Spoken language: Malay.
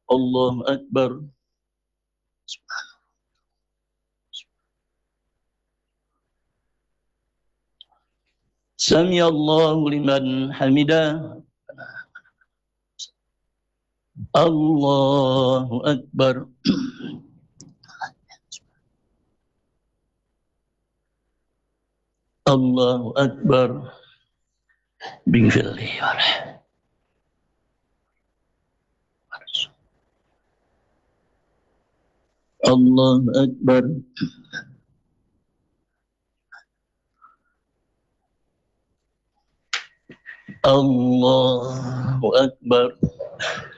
Allahu Akbar. Sami Allahu liman hamidah. Allahu Akbar. Allahu Akbar. Bighfirli warham. Allahu Akbar. Allahu Akbar.